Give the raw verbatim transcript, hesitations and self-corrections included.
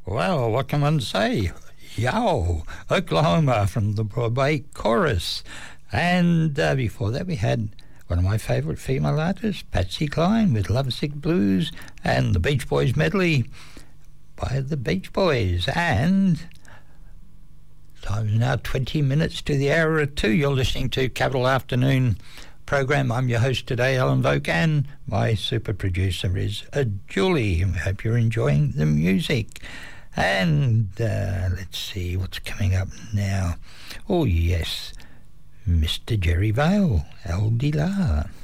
Well, what can one say? Yow, Oklahoma from the Broadway Chorus. And uh, before that we had one of my favourite female artists, Patsy Cline, with Lovesick Blues, and the Beach Boys medley by the Beach Boys. And time is now twenty minutes to the hour of two. You're listening to Capital Afternoon program. I'm your host today, Alan Voke, and my super producer is uh, Julie. I hope you're enjoying the music. And uh, let's see what's coming up now. Oh yes, Mister Jerry Vale, El Dilar.